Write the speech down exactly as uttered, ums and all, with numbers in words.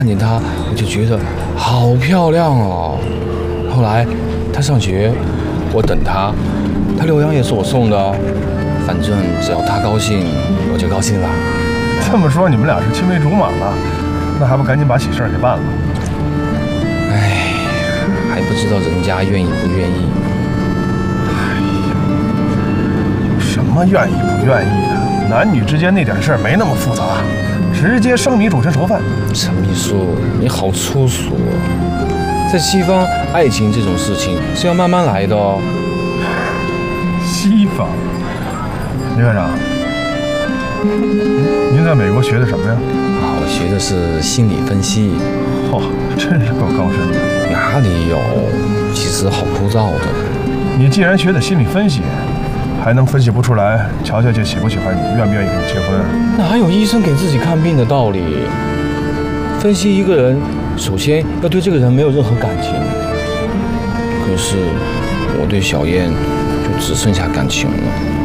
看见她我就觉得好漂亮哦。后来她上学，我等她，她留洋也是我送的哦。反正只要她高兴，我就高兴了。 这么说你们俩是青梅竹马了，那还不赶紧把喜事给办了？ 哎，还不知道人家愿意不愿意。 哎呀，有什么愿意不愿意的？男女之间那点事儿没那么复杂，直接生米煮成熟饭。 陈秘书，你好粗俗哦！在西方，爱情这种事情是要慢慢来的哦。 西方，李院长，您您在美国学的什么呀？ 啊，我学的是心理分析。 哦，真是够高深的。 哪里有？其实好枯燥的。 你既然学的心理分析，还能分析不出来乔小姐喜不喜欢你，愿不愿意跟你结婚？ 哪有医生给自己看病的道理？分析一个人，首先要对这个人没有任何感情。可是我对小燕就只剩下感情了。